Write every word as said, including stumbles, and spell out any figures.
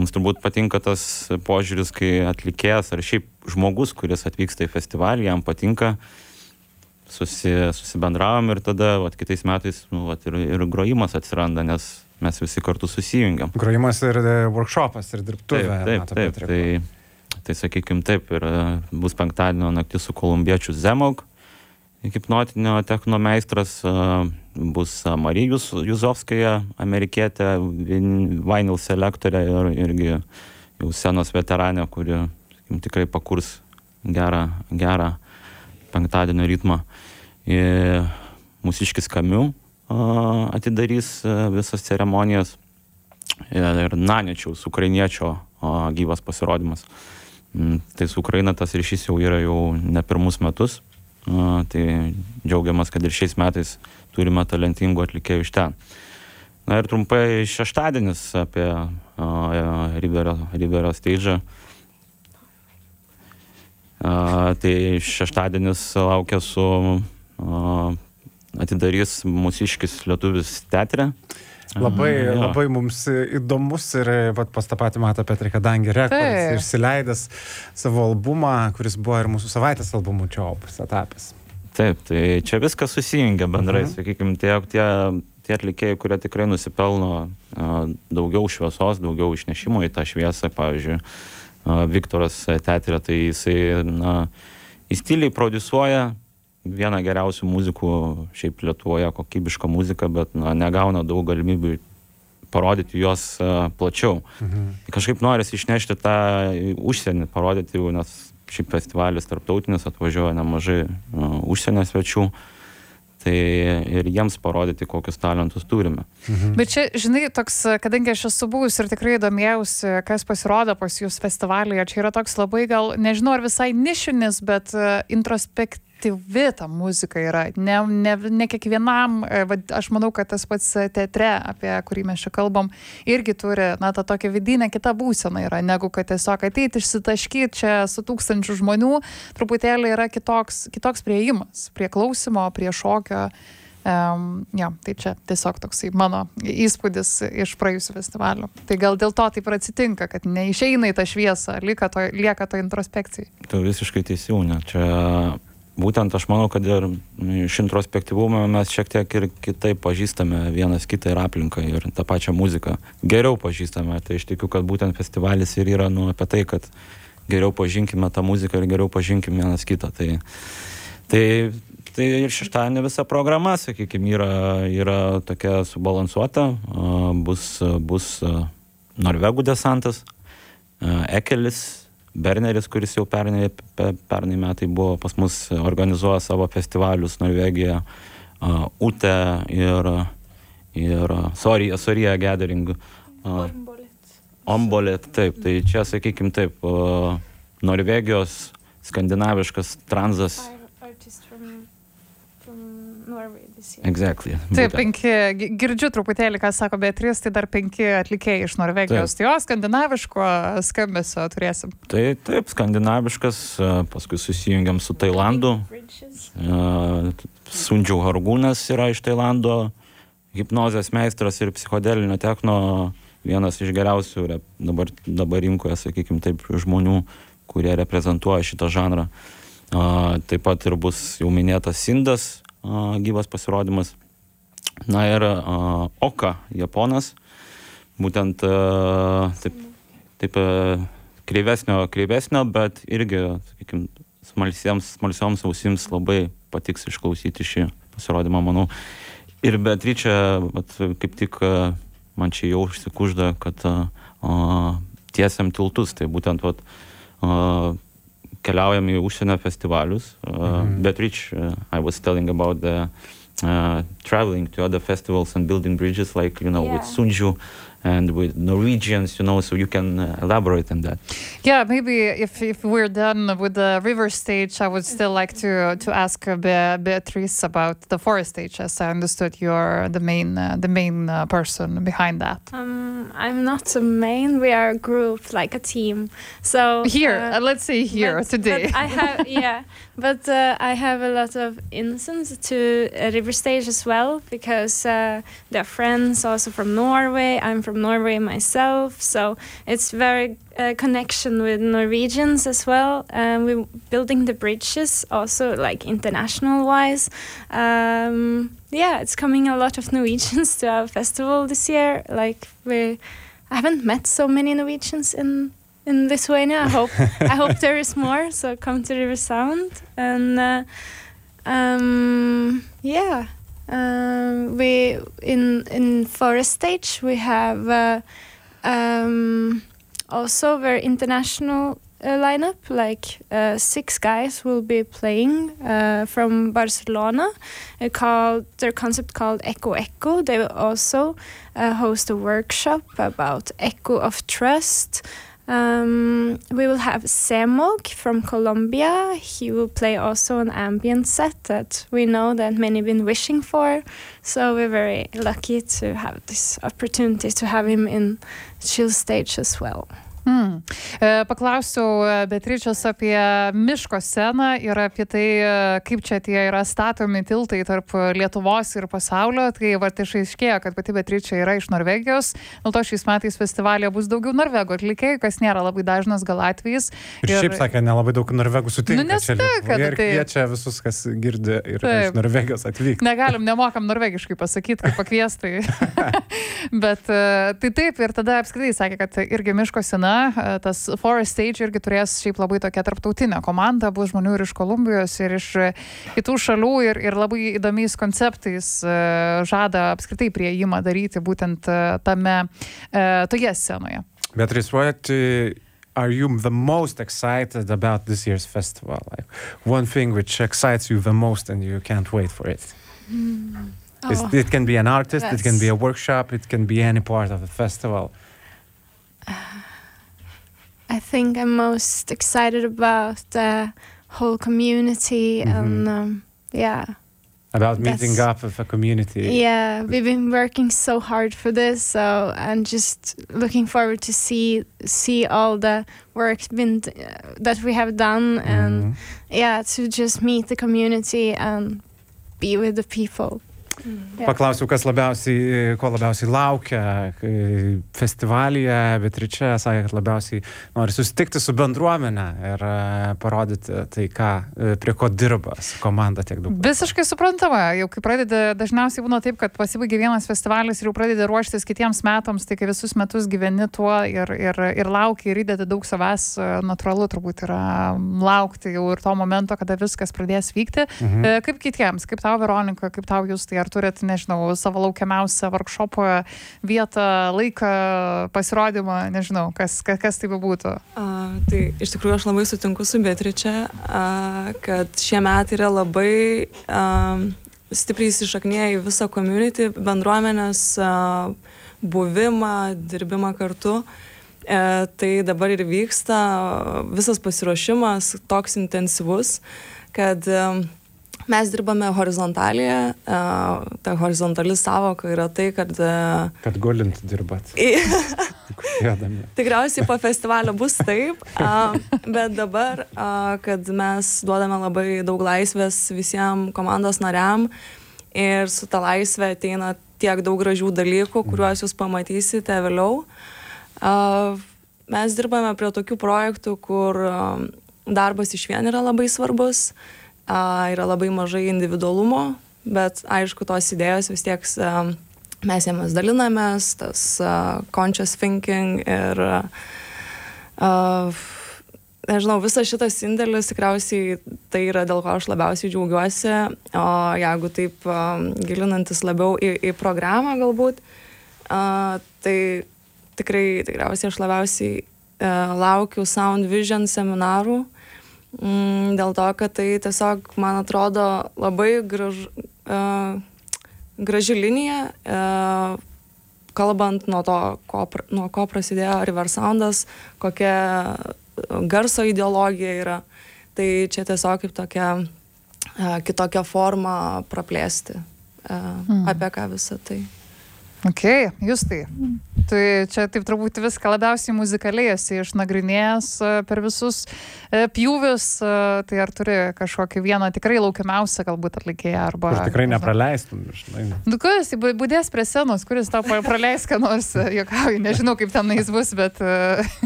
jiems turbūt patinka tas požiūris, kai atlikėjas ar šiaip žmogus, kuris atvyksta į festivalį, jam patinka, susi, susibendravom ir tada vat, kitais metais nu, vat, ir, ir grojimas atsiranda, nes mes visi kartu susijungiam. Grojimas ir workshopas ir dirbtuvė. Taip, taip, taip. Tai, tai sakykim taip, ir bus penktadienio naktis su kolumbiečiu Zemog, hipnotinio techno meistras, bus Marija Juzovskaja, amerikietė, vinyl selektorė ir irgi jau senos veteranė, kuri sakykim, tikrai pakurs gerą, gerą penktadienio ritmą. Ir mūsiškis Kamiu atidarys visas ceremonijas ir Nanečiaus, ukrainiečio gyvas pasirodymas. Tai su Ukraina tas ryšys jau yra jau ne pirmus metus. Uh, tai džiaugiamas, kad ir šiais metais turime talentingų atlikėjų iš ten. Na ir trumpai šeštadienis apie uh, Riverio, Riverio stage. Uh, tai šeštadienis laukia su uh, atidarys mūsiškis lietuvis teatre. Labai, Aha, labai mums įdomus ir vat, pas tą patį matą Petri, kadangi Rekords išsileidęs savo albumą, kuris buvo ir mūsų savaitės albumų čia opus etapės. Taip, tai čia viskas susijungia bendrai, mhm. sakykime, tie, tie, tie atlikėjai, kurie tikrai nusipelno a, daugiau šviesos, daugiau išnešimo į tą šviesą, pavyzdžiui, a, Viktoras teatre, tai jisai na, įstyliai produsuoja vieną geriausių muzikų šiaip Lietuvoje, kokybišką muziką, bet na, negauna daug galimybių parodyti juos uh, plačiau. Mhm. Kažkaip norisi išnešti tą užsienį, parodyti, nes šiaip festivalis tarptautinis atvažiuoja nemažai uh, užsienio svečių, tai ir jiems parodyti, kokius talentus turime. Mhm. Bet čia, žinai, toks, kadangi aš esu buvus ir tikrai domėjausi, kas pasirodo pas jūs festivalyje, čia yra toks labai gal, nežinau, ar visai nišinis, bet uh, introspektyvi ta muzika yra. Ne, ne, ne kiekvienam, aš manau, kad tas pats teatre, apie kurį mes čia kalbam, irgi turi, na, tą tokią vidinę kitą būseną yra, negu kad tiesiog ateiti, išsitaškyti čia su tūkstančių žmonių, truputėlį yra kitoks, kitoks priėjimas prie klausimo, prie šokio. Um, ja, tai čia tiesiog toksai mano įspūdis iš praėjusių festivalių. Tai gal dėl to taip ir atsitinka, kad neišeina į tą šviesą, lieka to, lieka to introspekcijai. Tu visiškai teisiūnė. Čia būtent aš manau, kad ir iš introspektyvumo mes šiek tiek ir kitaip pažįstame vienas kitą ir aplinką ir tą pačią muziką. Geriau pažįstame. Tai aš tikiu, kad būtent festivalis ir yra nu, apie tai, kad geriau pažinkime tą muziką ir geriau pažinkime vienas kitą. Tai, tai, tai ir šeštadienį visa programa, sakykime, yra, yra tokia subalansuota. Bus, bus Norvegų desantas, Ekelis, Berneris, kuris jau pernai, pernai metai buvo pas mus, organizuoja savo festivalius Norvegijoje, uh, Ute ir, ir Sorija, Sorija Gathering. Uh, Ombolet. Ombolet, taip. Tai čia, sakykim, taip, uh, Norvegijos skandinaviškas transas. Exactly. Taip, penki, girdžiu truputėlį, ką sako Beatrice, tai dar penki atlikėjai iš Norvegijos. Taip. Tai jo, skandinaviško skambesio turėsim. Tai taip, skandinaviškas, paskui susijungiam su Tailandu. Sundžiau Hargūnas yra iš Tailando, hipnozės meistras ir psichodelinio techno, vienas iš geriausių dabar, dabar rinkoje, sakykim taip, žmonių, kurie reprezentuoja šitą žanrą. Taip pat ir bus jau minėtas Sindas, gyvas pasirodymas. Na ir uh, Oka, japonas, būtent uh, taip, taip uh, kreivesnio, kreivesnio, bet irgi, sakykim, smalsiems, smalsioms ausims labai patiks išklausyti šį pasirodymą, manau. Ir Beatričė, kaip tik uh, man čia jau užsikužda, kad uh, tiesiam tiltus, tai būtent vat, uh, keliaujam į užsienio festivalius. Uh, mm-hmm. Beatrice, uh, I was telling about the uh, traveling to other festivals and building bridges, like, you know, yeah. with Sunju and with Norwegians, you know, so you can uh, elaborate on that. Yeah, maybe if, if we're done with the river stage, I would still like to to ask Be- Beatrice about the forest stage, as I understood you're the main uh, the main uh, person behind that. Um, I'm not the main. We are a group, like a team. So here, uh, uh, let's say here but, today. But I have yeah, but uh, I have a lot of incense to uh, river stage as well, because uh, they're friends also from Norway. I'm from from Norway myself, so it's very uh, connection with Norwegians as well. And we're building the bridges also, like international wise. Um, yeah, it's coming a lot of Norwegians to our festival this year. Like we, I haven't met so many Norwegians in in Lithuania. I hope I hope there is more. So come to River Sound and uh, um, yeah. Um, we in in Forest Stage we have uh, um, also very international uh, lineup. Like uh, six guys will be playing uh, from Barcelona. Uh, called their concept called Echo Echo. They will also uh, host a workshop about Echo of Trust. Um, we will have Semog from Colombia. He will play also an ambient set that we know that many have been wishing for. So we're very lucky to have this opportunity to have him in Chill Stage as well. Hmm. Paklausiau Beatričės apie miško sceną ir apie tai, kaip čia tie yra statomi tiltai tarp Lietuvos ir pasaulio. Tai vat išaiškėjo, kad pati Beatričė yra iš Norvegijos. Dėl to šiais metais festivalyje bus daugiau norvegų atlikėjų, kas nėra labai dažnas gal atvejis. Ir, ir šiaip sakė, nelabai daug norvegų sutinka. Nu, čia Lietuvoje ir tai... kviečia visus, kas girdi ir iš Norvegijos atvykti. Negalim, nemokam norvegiškai pasakyti, kaip pakviestai. Bet tai taip, ir tada apskritai sakė, kad irgi miško scena, tas Forest Stage irgi turės šiaip labai tokia tarptautinė komanda, bus žmonių ir iš Kolumbijos, ir iš kitų šalių, ir, ir labai įdomiais konceptais žada apskritai prieimą daryti būtent tame, toje scenoje. Beatrice, what uh, are you the most excited about this year's festival? Like one thing which excites you the most and you can't wait for it? Mm. Oh. It can be an artist, Yes. it can be a workshop, it can be any part of the festival. I think I'm most excited about the whole community Mhm. and um, yeah. About meeting That's- up with a community. Yeah, we've been working so hard for this, so I'm just looking forward to see see all the work been uh, that we have done, and Mhm. yeah, to just meet the community and be with the people. Yeah. Paklausiu, kas labiausiai, ko labiausiai laukia kai festivalyje. Beatričė sakė, kad labiausiai nori susitikti su bendruomenė ir e, parodyti tai, ką, e, prie ko dirba su komanda tiek daug. Visiškai suprantama, jau kai pradedi, dažniausiai būna taip, kad pasibaigia vienas festivalis ir jau pradedi ruoštis kitiems metams, tai kai visus metus gyveni tuo ir, ir, ir lauki ir įdedi daug savęs, natūralu turbūt yra laukti jau ir to momento, kada viskas pradės vykti. Mhm. E, Kaip kitiems, kaip tau Veronika, kaip tau jūs, tai ar turit, nežinau, savo laukiamiausią workshopą, vietą, laiką, pasirodymą, nežinau, kas, kas, kas tai būtų? Uh, tai iš tikrųjų aš labai sutinku su Beatričė, uh, kad šie metai yra labai uh, stipriai įsišaknėję į visą community, bendruomenės uh, buvimą, dirbimą kartu. Uh, tai dabar ir vyksta visas pasiruošimas toks intensyvus, kad uh, mes dirbame horizontaliai. Uh, ta horizontali savoka yra tai, kad... Uh, Kad gulint dirbat. Jėdami. Tikriausiai po festivalio bus taip, uh, bet dabar, uh, kad mes duodame labai daug laisvės visiems komandos nariam ir su ta laisvė ateina tiek daug gražių dalykų, kuriuos jūs pamatysite vėliau. Uh, mes dirbame prie tokių projektų, kur uh, darbas išvien yra labai svarbus. Uh, yra labai mažai individualumo, bet aišku, tos idėjos vis tiek uh, mes jiems dalinamės, tas uh, conscious thinking ir, uh, nežinau, visas šitas indėlis tikriausiai tai yra dėl ko aš labiausiai džiaugiuosi, o jeigu taip uh, gilinantis labiau į, į programą galbūt, uh, tai tikrai tikriausiai aš labiausiai uh, laukiu Sound Vision seminarų. Mm, dėl to, kad tai tiesiog, man atrodo, labai graž, uh, graži linija, uh, kalbant nuo to, ko, nuo ko prasidėjo River Soundas, kokia garso ideologija yra. Tai čia tiesiog kaip tokia uh, kitokia forma praplėsti uh, mm. apie ką visą tai. Ok, jūs tai. Tai čia taip turbūt viską labiausiai muzikaliai esi išnagrinėjęs per visus pjūvius, tai ar turi kažkokį vieną tikrai laukiamiausią galbūt atlikėją arba... Kur tikrai nepraleistum, žinai. Nu, kuris būdės prie scenos, kuris tau praleis, ką nors, juokauju, nežinau kaip tenais bus, bet...